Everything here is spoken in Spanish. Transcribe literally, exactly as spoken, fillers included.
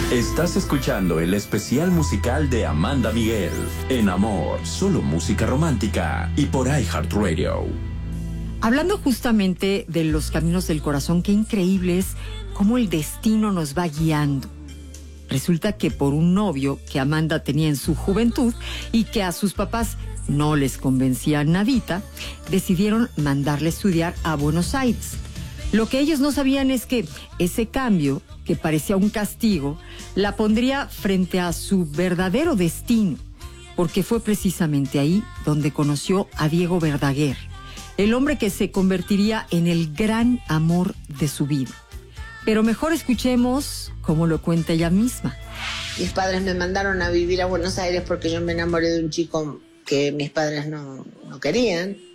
Estás escuchando el especial musical de Amanda Miguel en Amor, solo música romántica y por iHeartRadio. Hablando justamente de los caminos del corazón, qué increíble es cómo el destino nos va guiando. Resulta que por un novio que Amanda tenía en su juventud y que a sus papás no les convencía nadita, decidieron mandarle a estudiar a Buenos Aires. Lo que ellos no sabían es que ese cambio, que parecía un castigo, la pondría frente a su verdadero destino, porque fue precisamente ahí donde conoció a Diego Verdaguer, el hombre que se convertiría en el gran amor de su vida. Pero mejor escuchemos cómo lo cuenta ella misma. Mis padres me mandaron a vivir a Buenos Aires porque yo me enamoré de un chico que mis padres no, no querían.